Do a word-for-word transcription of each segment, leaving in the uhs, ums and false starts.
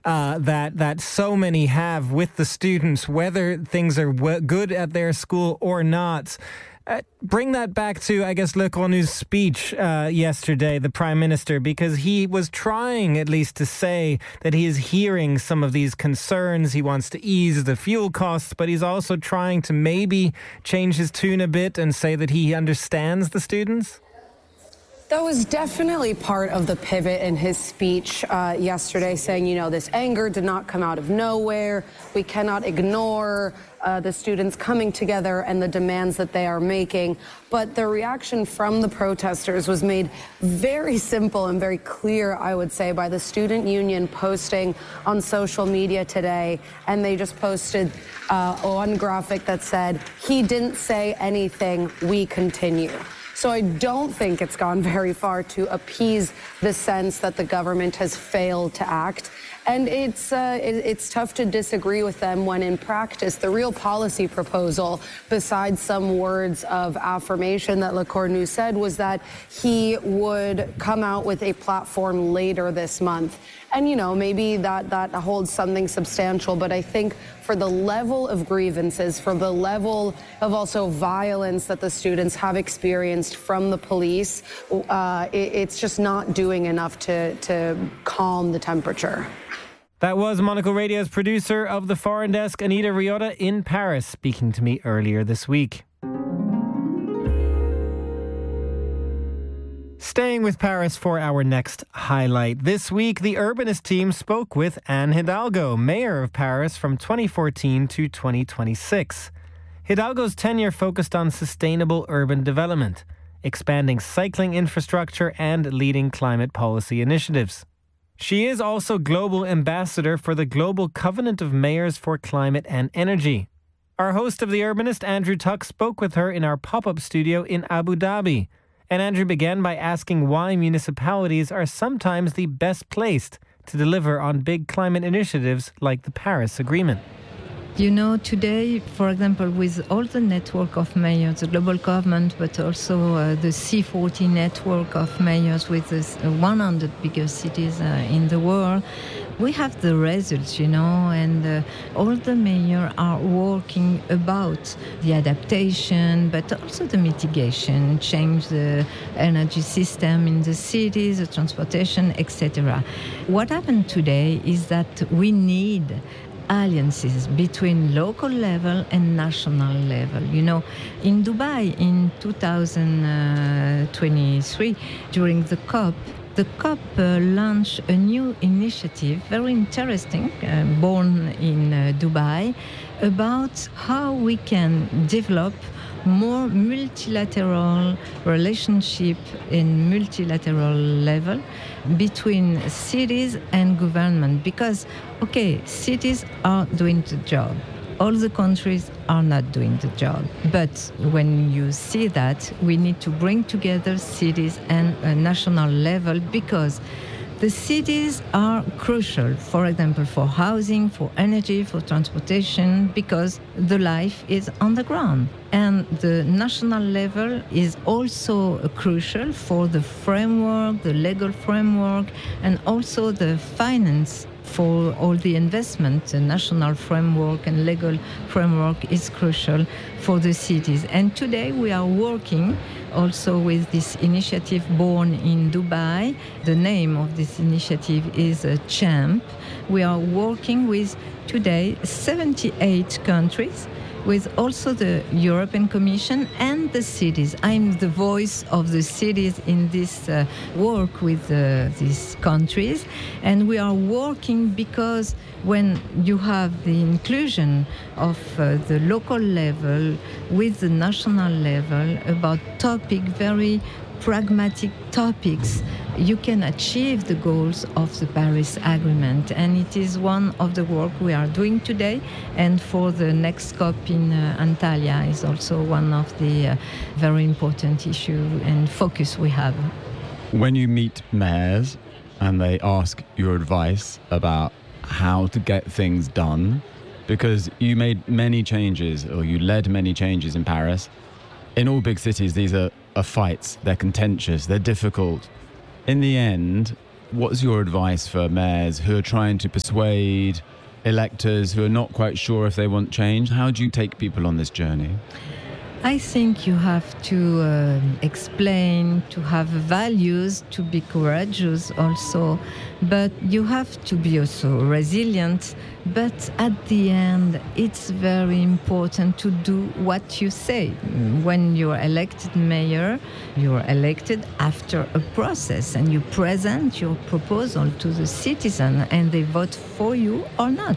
uh, that that so many have with the students, whether things are w- good at their school or not. Uh, bring that back to, I guess, Le Cornu's speech uh, yesterday, the Prime Minister, because he was trying at least to say that he is hearing some of these concerns. He wants to ease the fuel costs, but he's also trying to maybe change his tune a bit and say that he understands the students. That was definitely part of the pivot in his speech uh, yesterday, saying, you know, this anger did not come out of nowhere. We cannot ignore uh, the students coming together and the demands that they are making. But the reaction from the protesters was made very simple and very clear, I would say, by the student union posting on social media today. And they just posted uh, one graphic that said, "He didn't say anything, we continue." So I don't think it's gone very far to appease the sense that the government has failed to act. And it's uh, it, it's tough to disagree with them when in practice the real policy proposal, besides some words of affirmation that Le Cornu said, was that he would come out with a platform later this month. And, you know, maybe that, that holds something substantial, but I think for the level of grievances, for the level of also violence that the students have experienced from the police, uh, it, it's just not doing enough to, to calm the temperature. That was Monocle Radio's producer of the Foreign Desk, Anita Riotta, in Paris, speaking to me earlier this week. Staying with Paris for our next highlight. This week, the Urbanist team spoke with Anne Hidalgo, mayor of Paris from twenty fourteen to twenty twenty-six. Hidalgo's tenure focused on sustainable urban development, expanding cycling infrastructure and leading climate policy initiatives. She is also global ambassador for the Global Covenant of Mayors for Climate and Energy. Our host of The Urbanist, Andrew Tuck, spoke with her in our pop-up studio in Abu Dhabi. And Andrew began by asking why municipalities are sometimes the best placed to deliver on big climate initiatives like the Paris Agreement. You know, today, for example, with all the network of mayors, the global government, but also uh, the C forty network of mayors with the one hundred biggest cities uh, in the world, we have the results, you know, and uh, all the mayors are working about the adaptation, but also the mitigation, change the energy system in the cities, the transportation, et cetera. What happened today is that we need alliances between local level and national level. You know, in Dubai in two thousand twenty-three, during the COP, the COP uh, launched a new initiative, very interesting, uh, born in uh, Dubai, about how we can develop more multilateral relationship in multilateral level between cities and government. Because, okay, cities are doing the job. All the countries are not doing the job. But when you see that, we need to bring together cities and a national level, because the cities are crucial, for example, for housing, for energy, for transportation, because the life is on the ground. And the national level is also crucial for the framework, the legal framework, and also the finance for all the investment. The national framework and legal framework is crucial for the cities. And today we are working also with this initiative born in Dubai. The name of this initiative is uh, CHAMP. We are working with today seventy-eight countries, with also the European Commission and the cities. I'm the voice of the cities in this uh, work with uh, these countries. And we are working because when you have the inclusion of uh, the local level with the national level about topic, very pragmatic topics, you can achieve the goals of the Paris Agreement. And it is one of the work we are doing today. And for the next COP in uh, Antalya is also one of the uh, very important issue and focus we have. When you meet mayors and they ask your advice about how to get things done, because you made many changes, or you led many changes in Paris. In all big cities, these are, are fights, they're contentious, they're difficult. In the end, What's your advice for mayors who are trying to persuade electors who are not quite sure if they want change? How do you take people on this journey? I think you have to uh, explain, to have values, to be courageous also, but you have to be also resilient. But at the end, it's very important to do what you say. When you're elected mayor, you're elected after a process and you present your proposal to the citizen and they vote for you or not.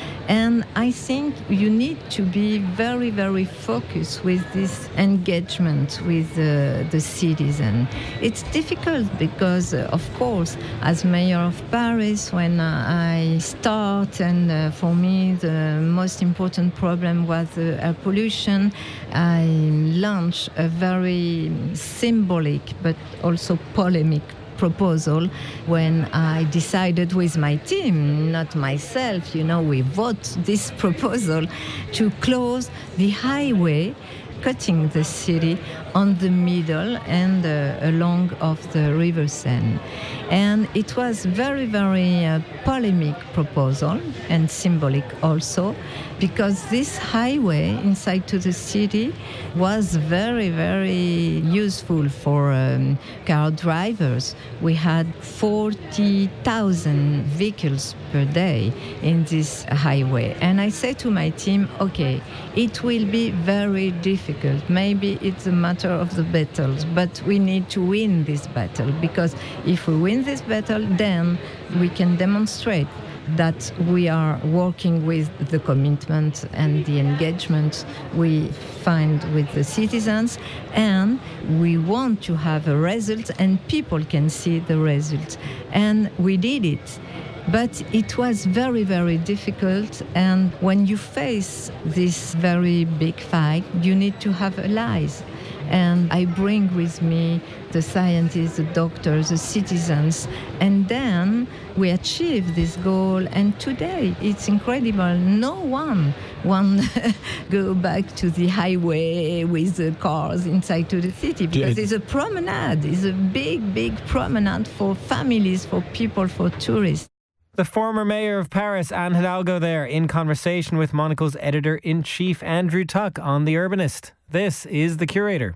And I think you need to be very, very focused with this engagement with uh, the citizen. It's difficult because, uh, of course, as mayor of Paris, when uh, I start, and uh, for me the most important problem was uh, air pollution, I launched a very symbolic but also polemic proposal when I decided with my team, not myself, you know, we vote this proposal to close the highway cutting the city on the middle and uh, along of the River Seine. And it was very, very uh, polemic proposal and symbolic also, because this highway inside to the city was very, very useful for um, car drivers. We had forty thousand vehicles per day in this highway. And I said to my team, okay, it will be very difficult. Maybe it's a matter of the battles, but we need to win this battle, because if we win this battle, then we can demonstrate that we are working with the commitment and the engagement we find with the citizens, and we want to have a result and people can see the result. And we did it. But it was very, very difficult, and when you face this very big fight, you need to have allies. And I bring with me the scientists, the doctors, the citizens, and then we achieve this goal. And today, it's incredible. No one wants to go back to the highway with the cars inside to the city, because it's a promenade. It's a big, big promenade for families, for people, for tourists. The former mayor of Paris, Anne Hidalgo, there in conversation with Monocle's editor-in-chief, Andrew Tuck, on The Urbanist. This is The Curator.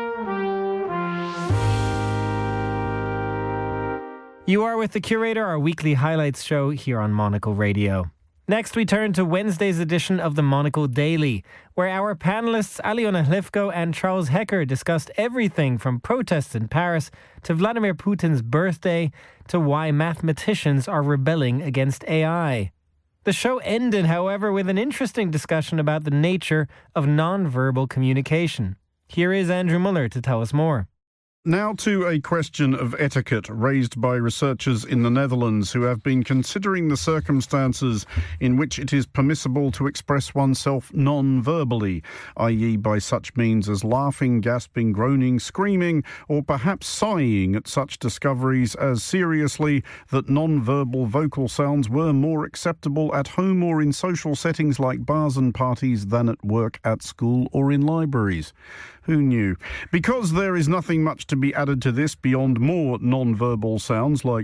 You are with The Curator, our weekly highlights show here on Monocle Radio. Next, we turn to Wednesday's edition of the Monocle Daily, where our panellists Aliona Hlivko and Charles Hecker discussed everything from protests in Paris to Vladimir Putin's birthday to why mathematicians are rebelling against A I. The show ended, however, with an interesting discussion about the nature of non-verbal communication. Here is Andrew Muller to tell us more. Now to a question of etiquette raised by researchers in the Netherlands who have been considering the circumstances in which it is permissible to express oneself non-verbally, that is by such means as laughing, gasping, groaning, screaming, or perhaps sighing at such discoveries as seriously that non-verbal vocal sounds were more acceptable at home or in social settings like bars and parties than at work, at school, or in libraries. Who knew? Because there is nothing much to be added to this beyond more non-verbal sounds like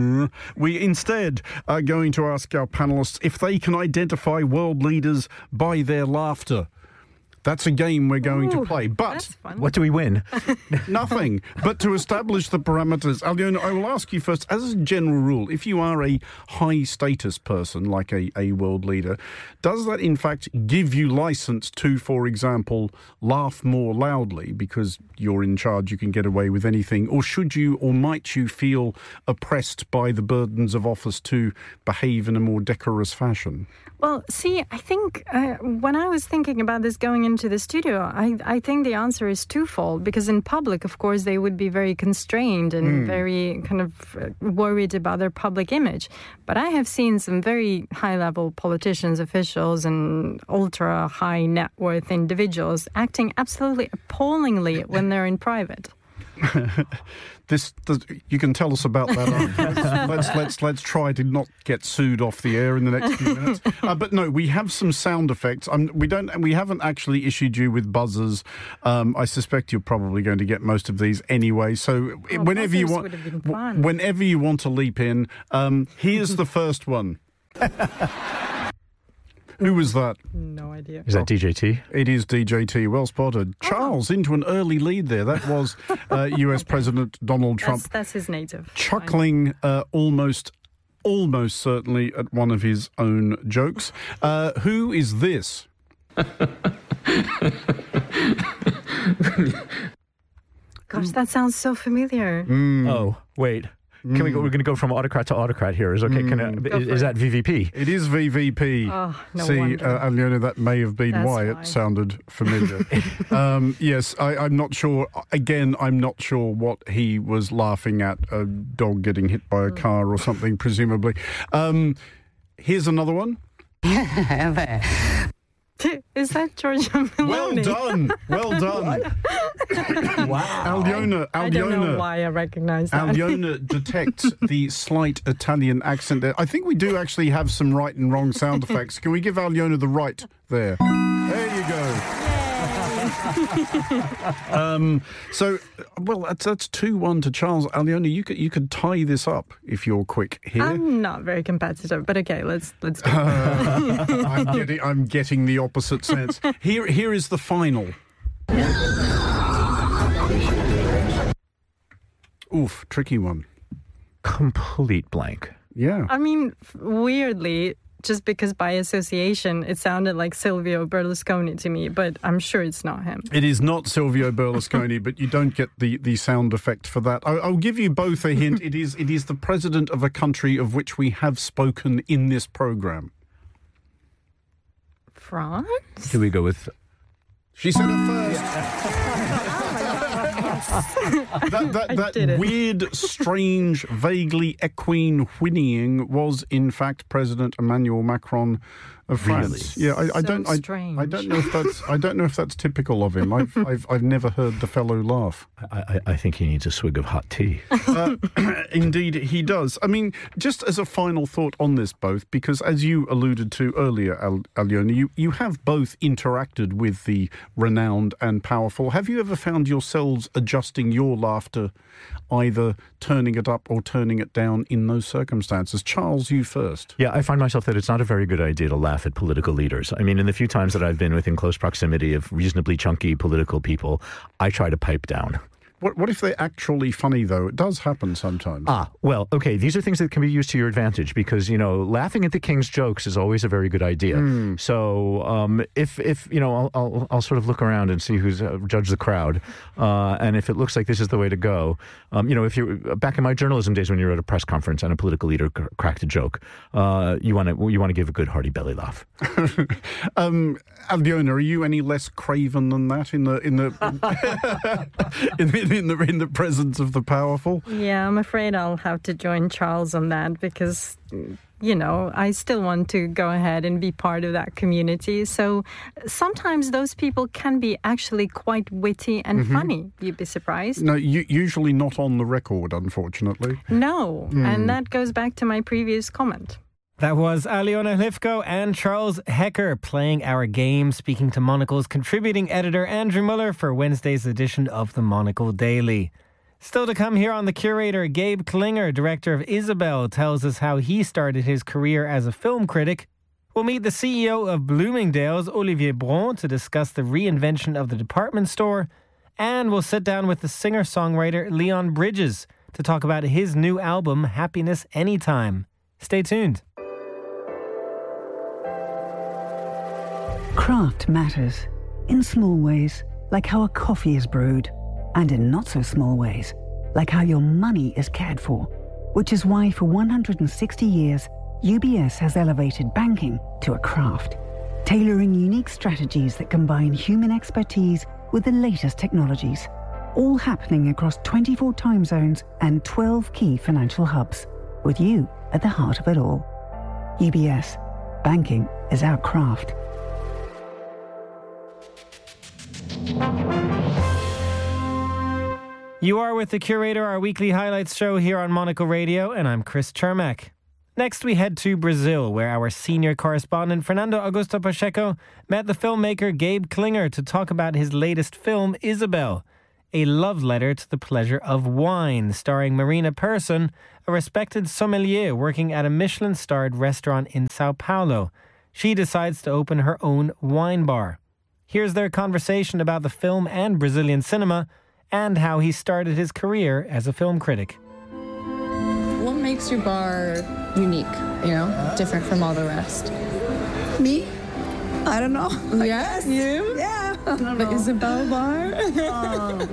we instead are going to ask our panellists if they can identify world leaders by their laughter. That's a game we're going Ooh, to play. But what do we win? Nothing. But to establish the parameters, Aliona, I will ask you first, as a general rule, if you are a high-status person, like a, a world leader, does that in fact give you license to, for example, laugh more loudly because you're in charge, you can get away with anything? Or should you, or might you feel oppressed by the burdens of office to behave in a more decorous fashion? Well, see, I think uh, when I was thinking about this going into the studio, I, I think the answer is twofold. Because in public, of course, they would be very constrained and mm. very kind of worried about their public image. But I have seen some very high-level politicians, officials, and ultra-high net worth individuals acting absolutely appallingly when they're in private. This, does, you can tell us about that. let's, let's let's let's try to not get sued off the air in the next few minutes. Uh, but no, we have some sound effects. Um, we don't. We haven't actually issued you with buzzers. Um, I suspect you're probably going to get most of these anyway. So oh, whenever you want, w- whenever you want to leap in, um, here's the first one. Who was that? No idea. Is that D J T? It is D J T. Well spotted. Charles into an early lead there. That was uh, U S okay. President Donald Trump. That's, that's his native. Chuckling uh, almost, almost certainly at one of his own jokes. Uh, who is this? Gosh, that sounds so familiar. Mm. Oh, wait. Can mm. we go? We're going to go from autocrat to autocrat here. Is okay? Mm. Can I, is, is that V V P? It is V V P. Oh, no See, wonder. uh, Alyona, that may have been That's why why it sounded familiar. um, yes, I, I'm not sure. Again, I'm not sure what he was laughing at. A dog getting hit by a car or something, presumably. Um, here's another one. Is that Giorgia Meloni? Well done. Well done. Wow. Alyona, Alyona. I don't know why I recognise that. Alyona detects the slight Italian accent there. I think we do actually have some right and wrong sound effects. Can we give Alyona the right there? There you go. um, so, well, that's that's two one to Charles. Alyona, you could you could tie this up if you're quick here. I'm not very competitive, but okay, let's let's do it. Uh, I'm getting I'm getting the opposite sense. Here here is the final. Oof, tricky one. Complete blank. Yeah. I mean, weirdly, just because by association it sounded like Silvio Berlusconi to me, but I'm sure it's not him. It is not Silvio Berlusconi, but you don't get the, the sound effect for that. I, I'll give you both a hint. It is it is the president of a country of which we have spoken in this programme. France? Do we go with... She said it first. that that, that weird, strange, vaguely equine whinnying was, in fact, President Emmanuel Macron of France. Really? Yeah, I, I so don't. I, I don't know if that's. I don't know if that's typical of him. I've I've, I've never heard the fellow laugh. I, I, I think he needs a swig of hot tea. Uh, indeed, he does. I mean, just as a final thought on this, both, because as you alluded to earlier, Al- Alyona, you, you have both interacted with the renowned and powerful. Have you ever found yourselves adjusting your laughter, either turning it up or turning it down in those circumstances? Charles, you first. Yeah, I find myself that it's not a very good idea to laugh at political leaders. I mean, in the few times that I've been within close proximity of reasonably chunky political people, I try to pipe down. What, what if they're actually funny, though? It does happen sometimes. Ah, well, okay, these are things that can be used to your advantage because, you know, laughing at the king's jokes is always a very good idea. Mm. So um, if, if you know, I'll, I'll, I'll sort of look around and see who's uh, judge the crowd. Uh, and if it looks like this is the way to go, um, you know, if you're back in my journalism days when you're at a press conference and a political leader cr- cracked a joke, uh, you want to you want to give a good hearty belly laugh. um, Alyona, are you any less craven than that in the in the in, the, in the in the presence of the powerful? Yeah, I'm afraid I'll have to join Charles on that because, you know, I still want to go ahead and be part of that community. So sometimes those people can be actually quite witty and mm-hmm. funny. You'd be surprised. No, u- usually not on the record, unfortunately. No, mm. and that goes back to my previous comment. That was Alyona Hlivko and Charles Hecker playing our game, speaking to Monocle's contributing editor Andrew Muller for Wednesday's edition of the Monocle Daily. Still to come here on The Curator, Gabe Klinger, director of Isabel, tells us how he started his career as a film critic. We'll meet the C E O of Bloomingdale's, Olivier Bron, to discuss the reinvention of the department store. And we'll sit down with the singer-songwriter Leon Bridges to talk about his new album, Happiness Anytime. Stay tuned. Craft matters, in small ways, like how a coffee is brewed, and in not-so-small ways, like how your money is cared for, which is why for one hundred sixty years, U B S has elevated banking to a craft, tailoring unique strategies that combine human expertise with the latest technologies, all happening across twenty-four time zones and twelve key financial hubs, with you at the heart of it all. U B S. Banking is our craft. You are with The Curator, our weekly highlights show here on Monaco Radio, and I'm Chris Chermak. Next, we head to Brazil, where our senior correspondent Fernando Augusto Pacheco met the filmmaker Gabe Klinger to talk about his latest film, Isabel, a love letter to the pleasure of wine, starring Marina Persson, a respected sommelier working at a Michelin-starred restaurant in Sao Paulo. She decides to open her own wine bar. Here's their conversation about the film and Brazilian cinema, and how he started his career as a film critic. What makes your bar unique, you know, different from all the rest? Me? I don't know. Yes, you? Yeah. I don't the know. Isabel bar? Oh.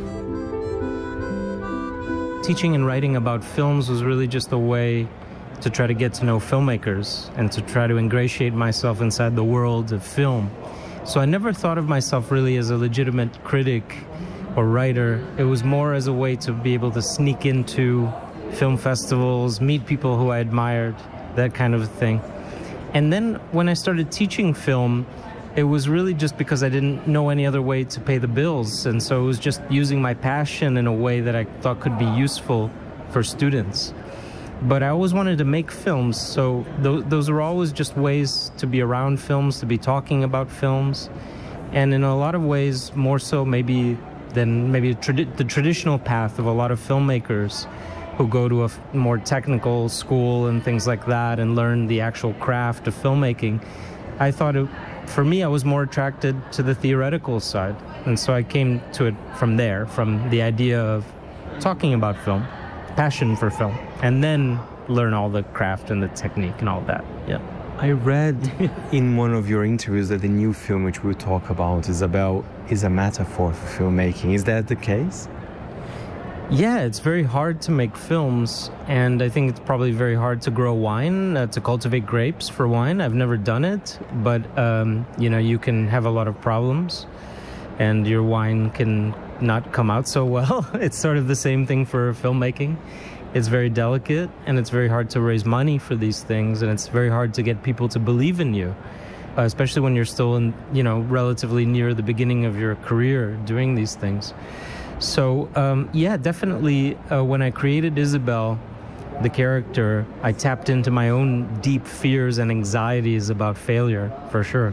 Teaching and writing about films was really just a way to try to get to know filmmakers and to try to ingratiate myself inside the world of film. So I never thought of myself really as a legitimate critic or writer. It was more as a way to be able to sneak into film festivals, meet people who I admired, that kind of thing. And then when I started teaching film, it was really just because I didn't know any other way to pay the bills. And so it was just using my passion in a way that I thought could be useful for students. But I always wanted to make films, so th- those are always just ways to be around films, to be talking about films. And in a lot of ways, more so maybe than maybe tradi- the traditional path of a lot of filmmakers who go to a f- more technical school and things like that and learn the actual craft of filmmaking. I thought, it, for me, I was more attracted to the theoretical side. And so I came to it from there, from the idea of talking about film, passion for film, and then learn all the craft and the technique and all that. Yeah. I read in one of your interviews that the new film which we'll talk about, Isabel, is a metaphor for filmmaking. Is that the case? Yeah, it's very hard to make films, and I think it's probably very hard to grow wine, uh, to cultivate grapes for wine. I've never done it, but, um, you know, you can have a lot of problems, and your wine can not come out so well. It's sort of the same thing for filmmaking. It's very delicate, and it's very hard to raise money for these things, and it's very hard to get people to believe in you, uh, especially when you're still in, you know, relatively near the beginning of your career doing these things. So, um, yeah, definitely uh, when I created Isabel, the character, I tapped into my own deep fears and anxieties about failure, for sure.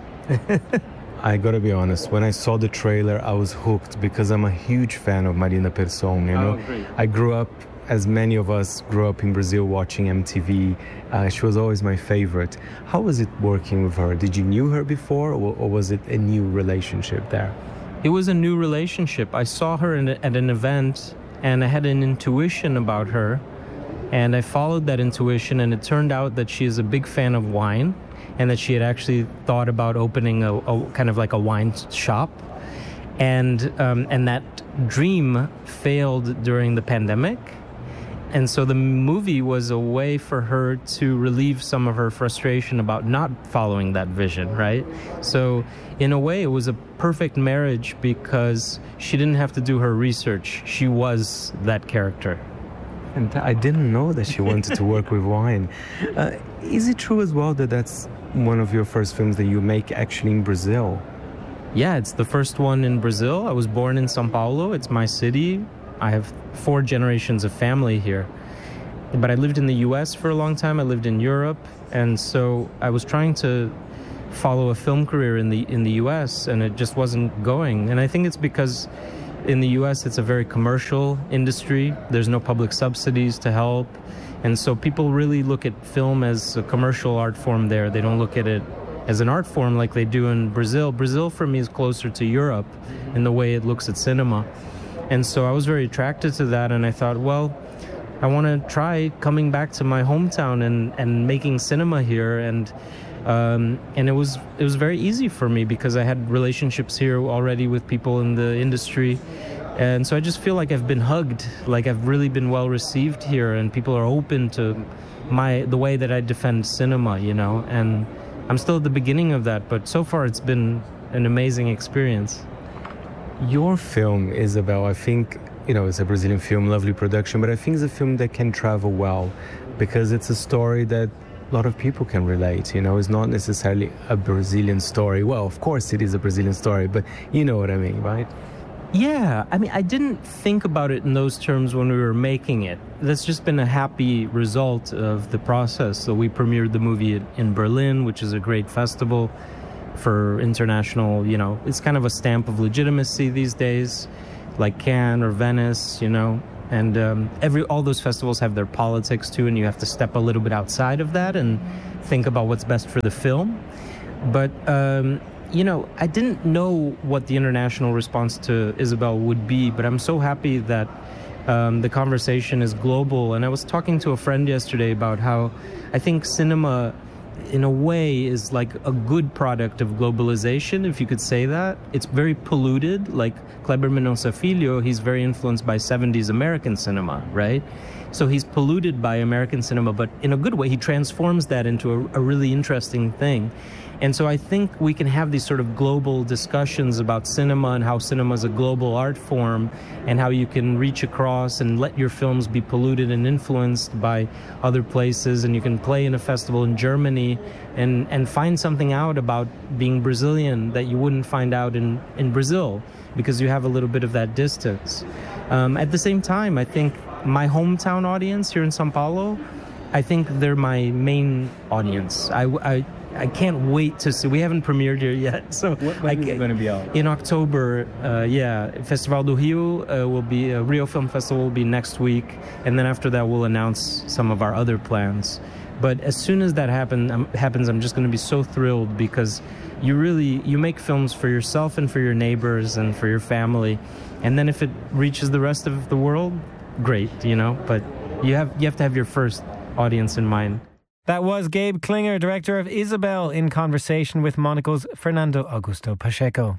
I gotta be honest, when I saw the trailer, I was hooked because I'm a huge fan of Marina Persson, you know. Oh, great. I grew up, as many of us grew up in Brazil watching M T V. Uh, she was always my favorite. How was it working with her? Did you knew her before, or, or was it a new relationship there? It was a new relationship. I saw her in a, at an event, and I had an intuition about her, and I followed that intuition, and it turned out that she is a big fan of wine, and that she had actually thought about opening a, a kind of like a wine shop, and um, and that dream failed during the pandemic. And so the movie was a way for her to relieve some of her frustration about not following that vision, right? So in a way, it was a perfect marriage because she didn't have to do her research. She was that character. And I didn't know that she wanted to work with wine. Uh, is it true as well that that's one of your first films that you make actually in Brazil? Yeah, it's the first one in Brazil. I was born in São Paulo. It's my city. I have four generations of family here. But I lived in the U S for a long time. I lived in Europe. And so I was trying to follow a film career in the in the U S, and it just wasn't going. And I think it's because in the U S it's a very commercial industry. There's no public subsidies to help. And so people really look at film as a commercial art form there. They don't look at it as an art form like they do in Brazil. Brazil, for me, is closer to Europe in the way it looks at cinema. And so I was very attracted to that, and I thought, well, I want to try coming back to my hometown and, and making cinema here. And um, and it was it was very easy for me because I had relationships here already with people in the industry. And so I just feel like I've been hugged, like I've really been well received here, and people are open to my the way that I defend cinema, you know. And I'm still at the beginning of that, but so far it's been an amazing experience. Your film, Isabel, I think, you know, it's a Brazilian film, lovely production, but I think it's a film that can travel well because it's a story that a lot of people can relate, you know. It's not necessarily a Brazilian story. Well, of course it is a Brazilian story, but you know what I mean, right? Yeah, I mean, I didn't think about it in those terms when we were making it. That's just been a happy result of the process. So we premiered the movie in Berlin, which is a great festival for international, you know, it's kind of a stamp of legitimacy these days, like Cannes or Venice, you know. And um, every all those festivals have their politics too, and you have to step a little bit outside of that and think about what's best for the film. But um, you know, I didn't know what the international response to Isabel would be, but I'm so happy that um, the conversation is global. And I was talking to a friend yesterday about how I think cinema, in a way, is like a good product of globalization, if you could say that. It's very polluted. Like Kleber Mendonça Filho, he's very influenced by seventies American cinema, right? So he's polluted by American cinema, but in a good way, he transforms that into a, a really interesting thing. And so I think we can have these sort of global discussions about cinema and how cinema is a global art form and how you can reach across and let your films be polluted and influenced by other places. And you can play in a festival in Germany and, and find something out about being Brazilian that you wouldn't find out in, in Brazil because you have a little bit of that distance. Um, at the same time, I think my hometown audience here in São Paulo, I think they're my main audience. I, I I can't wait to see. We haven't premiered here yet, so what, when is it going to be out? In October. Uh, yeah, Festival do Rio uh, will be uh, Rio Film Festival will be next week, and then after that we'll announce some of our other plans. But as soon as that happen, um, happens, I'm just going to be so thrilled because you really you make films for yourself and for your neighbors and for your family, and then if it reaches the rest of the world, great, you know. But you have you have to have your first audience in mind. That was Gabe Klinger, director of Isabel, in conversation with Monaco's Fernando Augusto Pacheco.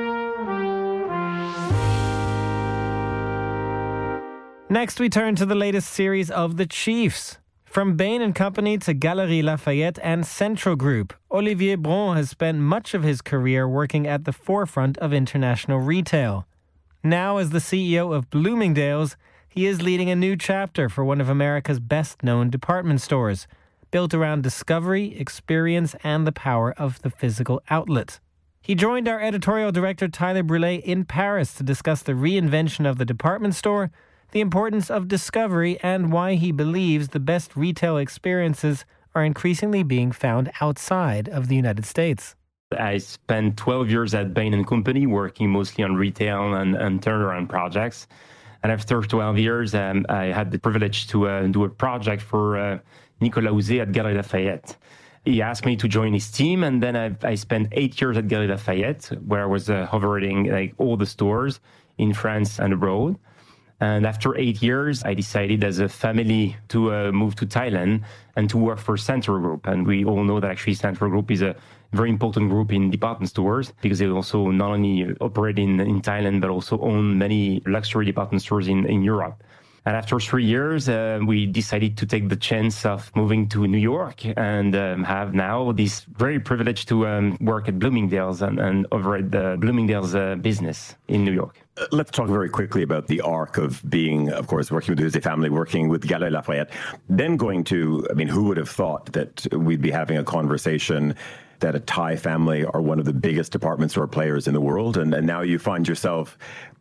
Next, we turn to the latest series of The Chiefs. From Bain and Company to Galeries Lafayette and Central Group, Olivier Bron has spent much of his career working at the forefront of international retail. Now, as the C E O of Bloomingdale's, he is leading a new chapter for one of America's best-known department stores, built around discovery, experience, and the power of the physical outlet. He joined our editorial director Tyler Brûlé in Paris to discuss the reinvention of the department store, the importance of discovery, and why he believes the best retail experiences are increasingly being found outside of the United States. I spent twelve years at Bain and Company, working mostly on retail and, and turnaround projects. And after twelve years, um, I had the privilege to uh, do a project for uh, Nicolas Houzé at Galeries Lafayette. He asked me to join his team, and then I, I spent eight years at Galeries Lafayette, where I was uh, hovering like all the stores in France and abroad. And after eight years, I decided as a family to uh, move to Thailand and to work for Central Group. And we all know that actually Central Group is a very important group in department stores because they also not only operate in, in Thailand, but also own many luxury department stores in, in Europe. And after three years, uh, we decided to take the chance of moving to New York and um, have now this very privilege to um, work at Bloomingdale's and, and over at the Bloomingdale's uh, business in New York. Uh, let's talk very quickly about the arc of being, of course, working with the Houzé family, working with Galeries Lafayette, then going to, I mean, who would have thought that we'd be having a conversation that a Thai family are one of the biggest department store players in the world, and, and now you find yourself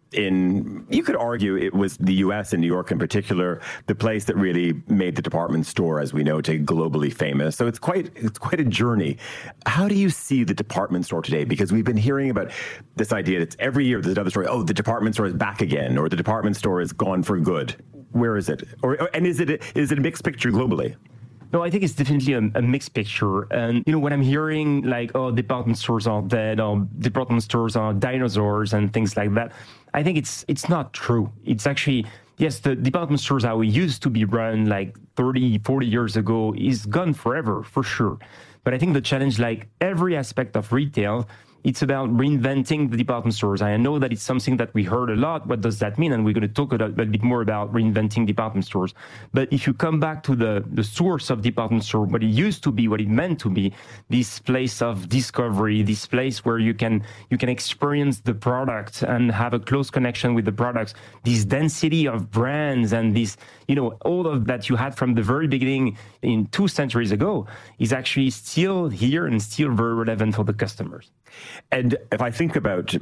in, you could argue it was the U S and New York in particular, the place that really made the department store, as we know, to globally famous. So it's quite it's quite a journey. How do you see the department store today? Because we've been hearing about this idea that every year there's another story, oh, the department store is back again, or the department store is gone for good. Where is it? Or and is it a, is it a mixed picture globally? No, I think it's definitely a, a mixed picture. And, you know, when I'm hearing like, oh, department stores are dead, or department stores are dinosaurs and things like that, I think it's it's not true. It's actually, yes, the department stores how we used to be run like thirty, forty years ago is gone forever, for sure. But I think the challenge, like every aspect of retail, it's about reinventing the department stores. I know that it's something that we heard a lot. What does that mean? And we're going to talk a, little, a bit more about reinventing department stores. But if you come back to the, the source of department store, what it used to be, what it meant to be, this place of discovery, this place where you can you can experience the product and have a close connection with the products, this density of brands and this, you know, all of that you had from the very beginning in two centuries ago is actually still here and still very relevant for the customers. And if I think about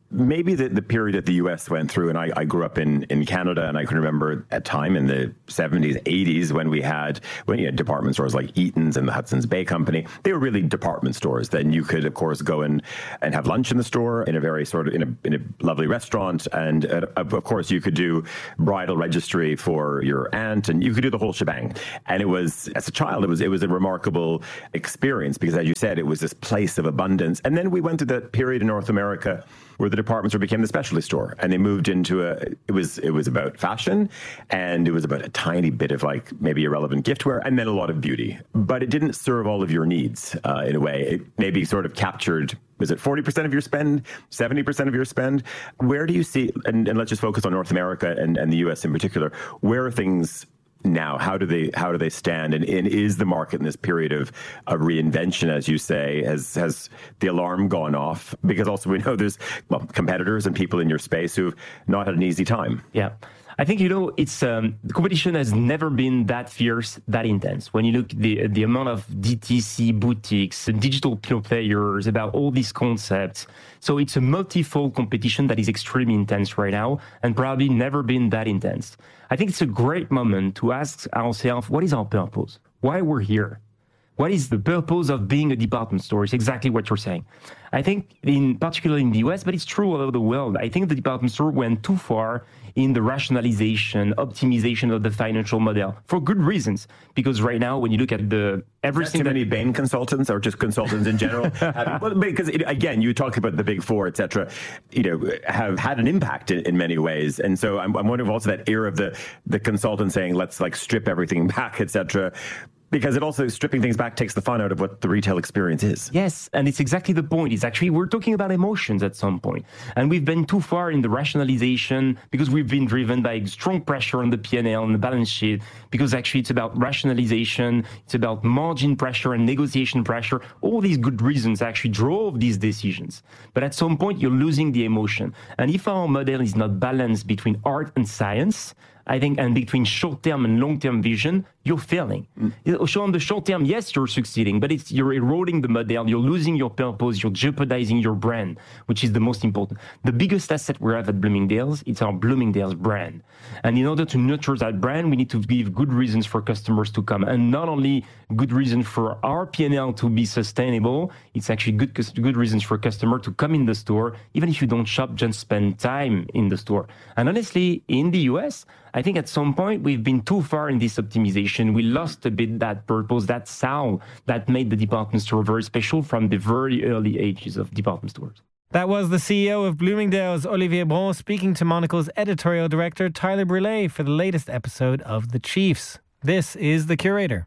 maybe the, the period that the U S went through, and I, I grew up in, in Canada, and I can remember a time in the seventies, eighties when we had when you had department stores like Eaton's and the Hudson's Bay Company. They were really department stores. Then you could, of course, go and, and have lunch in the store in a very sort of in a, in a lovely restaurant. And uh, of course, you could do bridal registry for your aunt, and you could do the whole shebang. And it was, as a child, it was it was a remarkable experience because, as you said, it was this place of abundance. And then we went through that period in North America where the department store became the specialty store, and they moved into a. It was it was about fashion, and it was about a tiny bit of like maybe irrelevant giftware, and then a lot of beauty. But it didn't serve all of your needs uh, in a way. It maybe sort of captured. Was it forty percent of your spend, seventy percent of your spend? Where do you see? And, and let's just focus on North America and, and the U S in particular. Where are things now? How do they how do they stand? And, and is the market in this period of, of reinvention, as you say, has has the alarm gone off? Because also we know there's well competitors and people in your space who've not had an easy time. Yeah. I think, you know, it's um, the competition has never been that fierce, that intense. When you look at the, the amount of D T C boutiques, digital pure players, about all these concepts. So it's a multifold competition that is extremely intense right now and probably never been that intense. I think it's a great moment to ask ourselves, what is our purpose? Why we're here? What is the purpose of being a department store? It's exactly what you're saying. I think, in particularly in the U S, but it's true all over the world, I think the department store went too far in the rationalization, optimization of the financial model for good reasons. Because right now, when you look at the everything, too many Bain consultants or just consultants in general, well, because it, again, you talk about the big four, et cetera, you know, have had an impact in, in many ways. And so I'm, I'm wondering also that era of the the consultant saying, let's like strip everything back, et cetera. Because it also, stripping things back takes the fun out of what the retail experience is. Yes, and it's exactly the point. It's actually, we're talking about emotions at some point. And we've been too far in the rationalization because we've been driven by strong pressure on the P and L and the balance sheet, because actually it's about rationalization, it's about margin pressure and negotiation pressure. All these good reasons actually drove these decisions. But at some point, you're losing the emotion. And if our model is not balanced between art and science, I think, and between short-term and long-term vision, you're failing. Mm. So on the short term, yes, you're succeeding, but it's you're eroding the model, you're losing your purpose, you're jeopardizing your brand, which is the most important. The biggest asset we have at Bloomingdale's, it's our Bloomingdale's brand. And in order to nurture that brand, we need to give good reasons for customers to come. And not only good reason for our P and L to be sustainable, it's actually good, good reasons for a customer to come in the store, even if you don't shop, just spend time in the store. And honestly, in the U S, I think at some point we've been too far in this optimization. We lost a bit that purpose, that sound that made the department store very special from the very early ages of department stores. That was the C E O of Bloomingdale's, Olivier Bron, speaking to Monocle's editorial director, Tyler Brûlé, for the latest episode of The Chiefs. This is The Curator.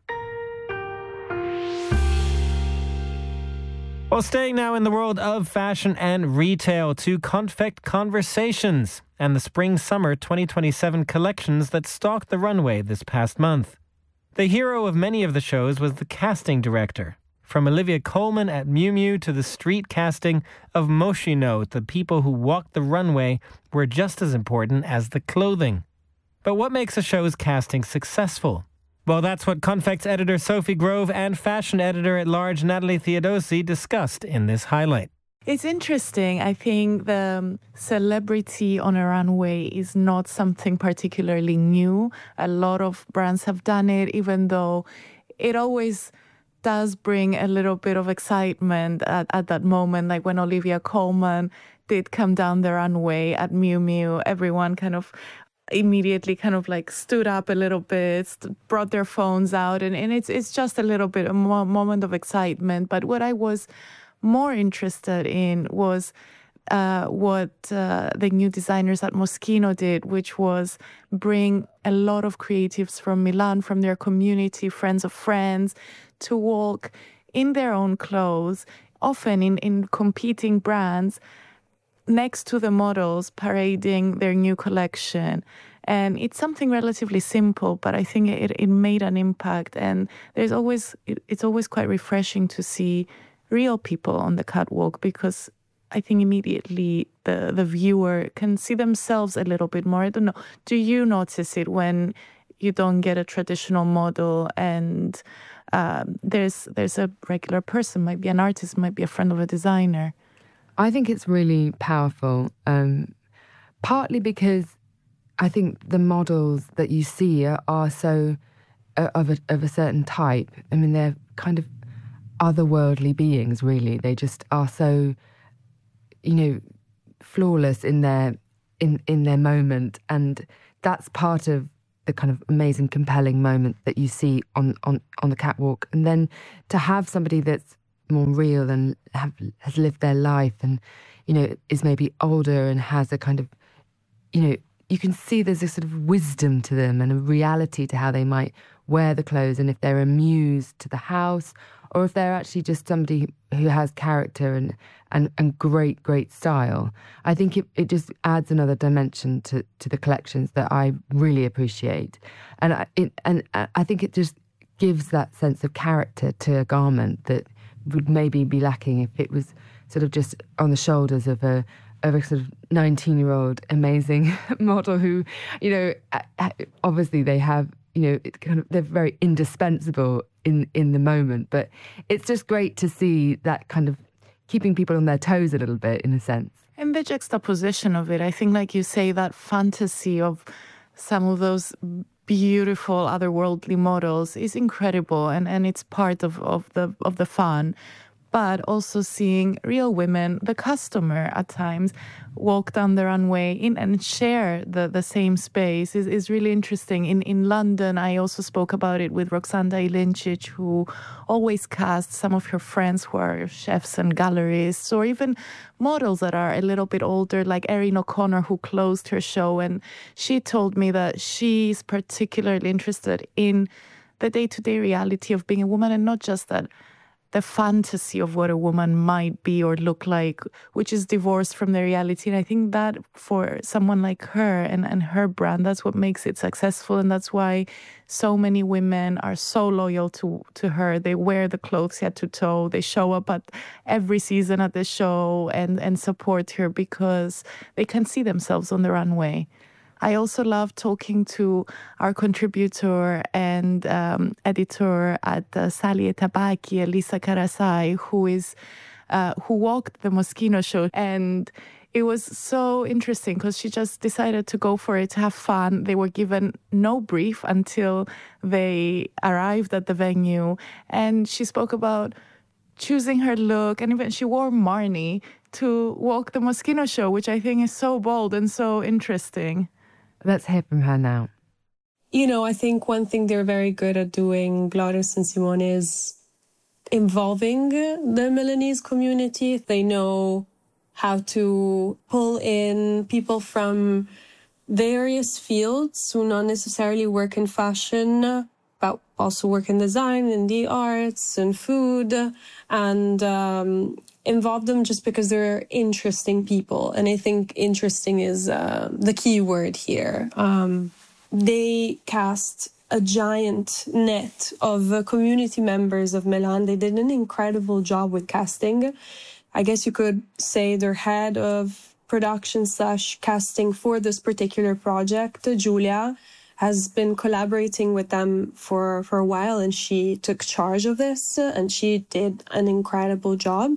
Well, staying now in the world of fashion and retail to Confect Conversations and the Spring-Summer twenty twenty-seven collections that stalked the runway this past month. The hero of many of the shows was the casting director. From Olivia Colman at Miu Miu to the street casting of Moschino, the people who walked the runway were just as important as the clothing. But what makes a show's casting successful? Well, that's what Confect's editor Sophie Grove and fashion editor-at-large Natalie Theodosi discussed in this highlight. It's interesting. I think the um, celebrity on a runway is not something particularly new. A lot of brands have done it, even though it always does bring a little bit of excitement at, at that moment. Like when Olivia Colman did come down the runway at Miu Miu, everyone kind of immediately kind of like stood up a little bit, brought their phones out, and, and it's it's just a little bit a mo- moment of excitement. But what I was more interested in was uh, what uh, the new designers at Moschino did, which was bring a lot of creatives from Milan, from their community, friends of friends, to walk in their own clothes, often in, in competing brands, next to the models parading their new collection. And it's something relatively simple, but I think it, it made an impact. And there's always it, it's always quite refreshing to see real people on the catwalk, because I think immediately the, the viewer can see themselves a little bit more. I don't know. Do you notice it when you don't get a traditional model and uh, there's there's a regular person, might be an artist, might be a friend of a designer? I think it's really powerful, um, partly because I think the models that you see are, are so uh, of a, of a certain type. I mean, they're kind of otherworldly beings, really. They just are so, you know, flawless in their in, in their moment, and that's part of the kind of amazing, compelling moment that you see on, on, on the catwalk. And then to have somebody that's more real and have, has lived their life and, you know, is maybe older and has a kind of, you know, you can see there's a sort of wisdom to them and a reality to how they might wear the clothes, and if they're a muse to the house or if they're actually just somebody who has character and, and, and great, great style. I think it, it just adds another dimension to, to the collections that I really appreciate. And I, it, and I think it just gives that sense of character to a garment that would maybe be lacking if it was sort of just on the shoulders of a of a sort of nineteen-year-old amazing model who, you know, obviously they have, you know, it kind of, they're very indispensable in, in the moment. But it's just great to see that kind of keeping people on their toes a little bit, in a sense. And the juxtaposition of it, I think, like you say, that fantasy of some of those beautiful otherworldly models is incredible, and, and it's part of, of the of the fun. But also seeing real women, the customer at times, walk down the runway in and share the, the same space is, is really interesting. In in London, I also spoke about it with Roxanda Ilincic, who always casts some of her friends who are chefs and gallerists, or even models that are a little bit older, like Erin O'Connor, who closed her show. And she told me that she's particularly interested in the day-to-day reality of being a woman, and not just that the fantasy of what a woman might be or look like, which is divorced from the reality. And I think that for someone like her and, and her brand, that's what makes it successful. And that's why so many women are so loyal to, to her. They wear the clothes head to toe. They show up at every season at the show and, and support her because they can see themselves on the runway. I also love talking to our contributor and um, editor at uh, Sali e Tabacchi, Elisa Karasai, who is uh, who walked the Moschino show, and it was so interesting because she just decided to go for it, to have fun. They were given no brief until they arrived at the venue, and she spoke about choosing her look, and even she wore Marnie to walk the Moschino show, which I think is so bold and so interesting. Let's hear from her now. You know, I think one thing they're very good at doing, Glorious and Simone, is involving the Milanese community. They know how to pull in people from various fields who not necessarily work in fashion, but also work in design, in the arts, and food, and um, involve them just because they're interesting people. And I think interesting is uh, the key word here. Um, they cast a giant net of uh, community members of Milan. They did an incredible job with casting. I guess you could say their head of production slash casting for this particular project, Giulia, has been collaborating with them for, for a while, and she took charge of this, and she did an incredible job.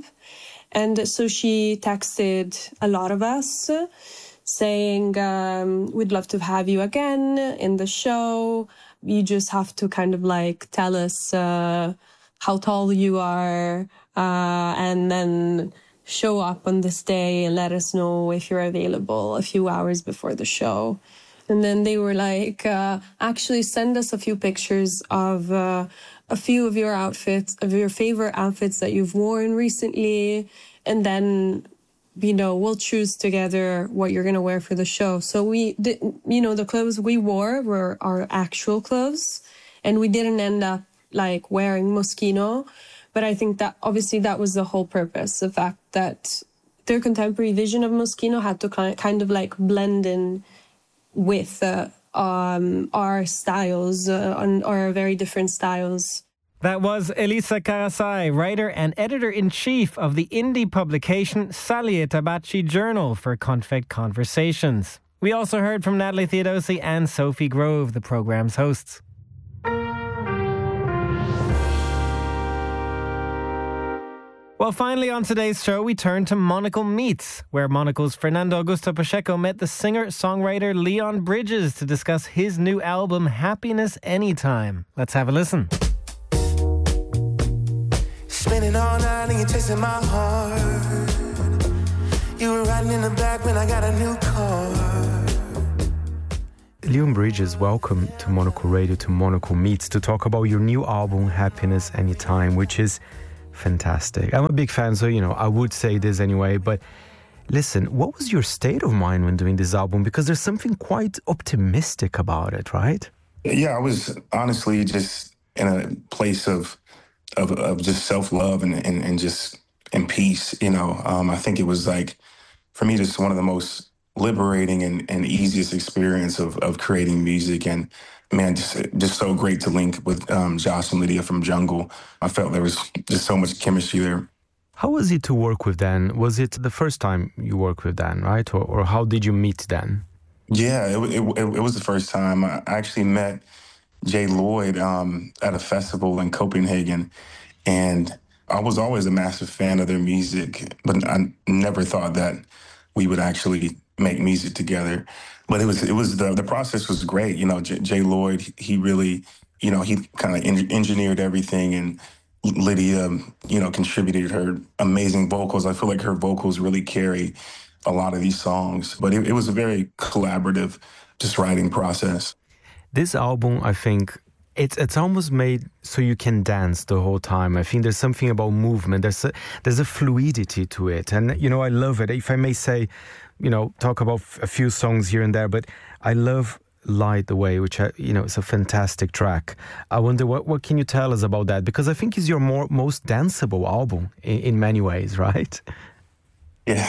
And so she texted a lot of us saying, um, we'd love to have you again in the show. You just have to kind of like tell us uh, how tall you are, uh, and then show up on this day and let us know if you're available a few hours before the show. And then they were like, uh, actually send us a few pictures of uh, a few of your outfits, of your favorite outfits that you've worn recently. And then, you know, we'll choose together what you're going to wear for the show. So we did, you know, the clothes we wore were our actual clothes. And we didn't end up like wearing Moschino. But I think that obviously that was the whole purpose. The fact that their contemporary vision of Moschino had to kind of like blend in with uh, um, our styles, uh, on our very different styles. That was Elisa Karasai, writer and editor-in-chief of the indie publication Sali e Tabacchi Journal for Confect Conversations. We also heard from Natalie Theodosi and Sophie Grove, the program's hosts. Well, finally on today's show, we turn to Monocle Meets, where Monocle's Fernando Augusto Pacheco met the singer-songwriter Leon Bridges to discuss his new album, Happiness Anytime. Let's have a listen. Spending all night and you're chasing my heart. You were riding in the back when I got a new car. Leon Bridges, welcome to Monocle Radio, to Monocle Meets, to talk about your new album, Happiness Anytime, which is fantastic. I'm a big fan, so, you know, I would say this anyway, but listen, what was your state of mind when doing this album? Because there's something quite optimistic about it, right? Yeah, I was honestly just in a place of of, of just self-love and, and, and just in peace, you know. Um, I think it was like, for me, just one of the most liberating and, and easiest experience of, of creating music. And man, just just so great to link with um, Josh and Lydia from Jungle. I felt there was just so much chemistry there. How was it to work with Dan? Was it the first time you worked with Dan, right? Or, or how did you meet Dan? Yeah, it, it, it was the first time. I actually met Jay Lloyd um, at a festival in Copenhagen, and I was always a massive fan of their music, but I never thought that we would actually make music together. But it was it was the the process was great. You know, J- Jay Lloyd, he really, you know, he kind of en- engineered everything, and Lydia, you know, contributed her amazing vocals. I feel like her vocals really carry a lot of these songs. But it, it was a very collaborative, just writing process. This album, I think, it's it's almost made so you can dance the whole time. I think there's something about movement. There's a, there's a fluidity to it. And, you know, I love it. If I may say, you know, talk about a few songs here and there, but I love Light the Way, which, I, you know, is a fantastic track. I wonder, what, what can you tell us about that? Because I think it's your more most danceable album in, in many ways, right? Yeah,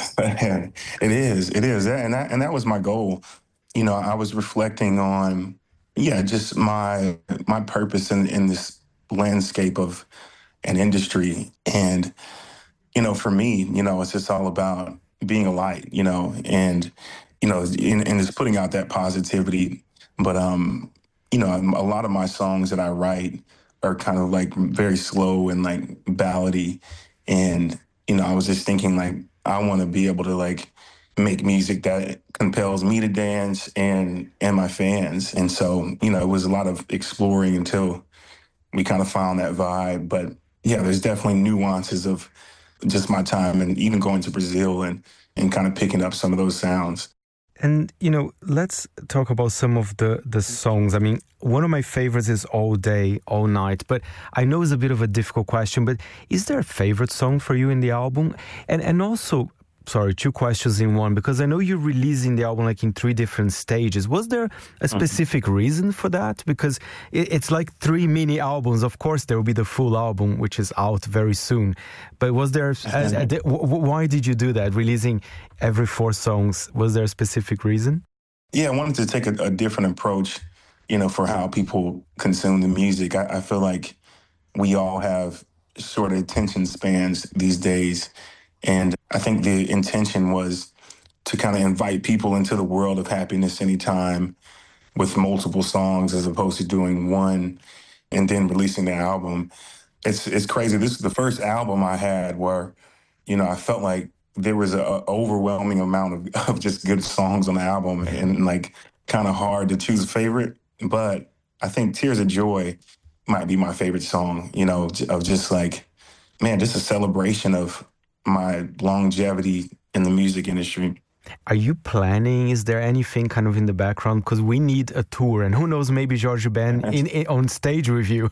it is. It is. And that, and that was my goal. You know, I was reflecting on, yeah, just my my purpose in, in this landscape of an industry. And, you know, for me, you know, it's just all about being a light, you know, and, you know, and, and it's putting out that positivity. But, um, you know, a lot of my songs that I write are kind of like very slow and like ballady. And, you know, I was just thinking like, I want to be able to like make music that compels me to dance and and my fans. And so, you know, it was a lot of exploring until we kind of found that vibe. But yeah, there's definitely nuances of just my time and even going to Brazil and, and kind of picking up some of those sounds. And, you know, let's talk about some of the, the songs. I mean, one of my favorites is All Day, All Night. But I know it's a bit of a difficult question, but is there a favorite song for you in the album? And and also, sorry, two questions in one, because I know you're releasing the album like in three different stages. Was there a specific mm-hmm. reason for that? Because it, it's like three mini albums. Of course, there will be the full album, which is out very soon. But was there, a, a, a, why did you do that, releasing every four songs? Was there a specific reason? Yeah, I wanted to take a, a different approach, you know, for how people consume the music. I, I feel like we all have short attention spans these days. And I think the intention was to kind of invite people into the world of Happiness Anytime with multiple songs as opposed to doing one and then releasing the album. It's it's crazy. This is the first album I had where, you know, I felt like there was an overwhelming amount of, of just good songs on the album and like kind of hard to choose a favorite. But I think Tears of Joy might be my favorite song, you know, of just like, man, just a celebration of my longevity in the music industry. Are you planning? Is there anything kind of in the background? Because we need a tour, and who knows, maybe Jorge Ben in, in on stage with you.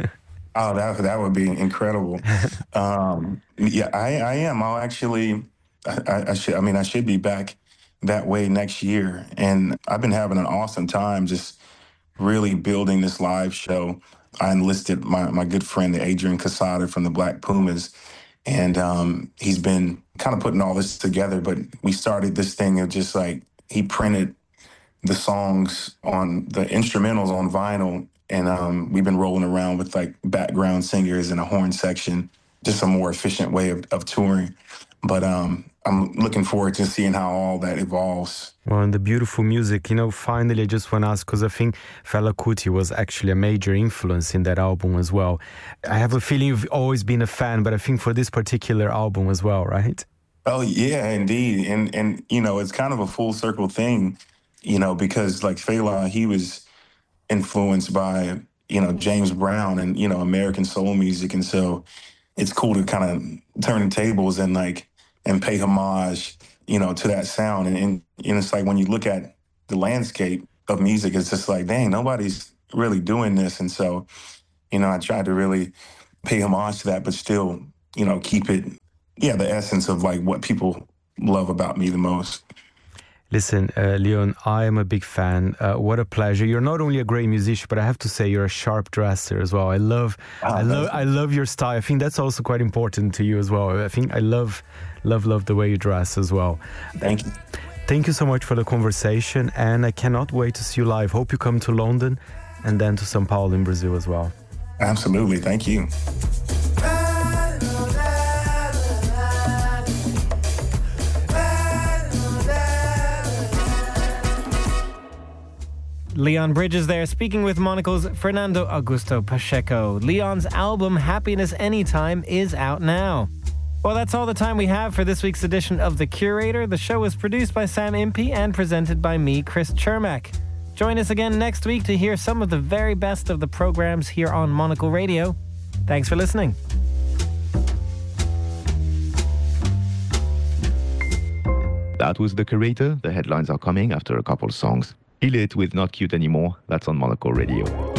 Oh, that that would be incredible. um, yeah, I, I am. I'll actually, I, I should. I mean, I should be back that way next year, and I've been having an awesome time just really building this live show. I enlisted my my good friend Adrian Casada from the Black Pumas. And um, he's been kind of putting all this together, but we started this thing of just like, he printed the songs on the instrumentals on vinyl. And um, we've been rolling around with like background singers and a horn section, just a more efficient way of, of touring. But um, I'm looking forward to seeing how all that evolves. Well, and the beautiful music, you know, finally I just want to ask, because I think Fela Kuti was actually a major influence in that album as well. I have a feeling you've always been a fan, but I think for this particular album as well, right? Oh, yeah, indeed. And, and you know, it's kind of a full circle thing, you know, because like Fela, he was influenced by, you know, James Brown and, you know, American soul music. And so it's cool to kind of turn the tables and like, and pay homage, you know, to that sound. And, and, and it's like when you look at the landscape of music, it's just like, dang, nobody's really doing this. And so, you know, I tried to really pay homage to that, but still, you know, keep it, yeah, the essence of like what people love about me the most. Listen, uh, Leon, I am a big fan. Uh, what a pleasure! You're not only a great musician, but I have to say you're a sharp dresser as well. I love, oh, I love, I love your style. I think that's also quite important to you as well. I think I love, love, love the way you dress as well. Thank you. Thank you so much for the conversation, and I cannot wait to see you live. Hope you come to London, and then to São Paulo in Brazil as well. Absolutely, thank you. Leon Bridges there, speaking with Monoco's Fernando Augusto Pacheco. Leon's album, Happiness Anytime, is out now. Well, that's all the time we have for this week's edition of The Curator. The show was produced by Sam Impey and presented by me, Chris Chermak. Join us again next week to hear some of the very best of the programs here on Monocle Radio. Thanks for listening. That was The Curator. The headlines are coming after a couple songs. Feel It with Not Cute Anymore. That's on Monocle Radio.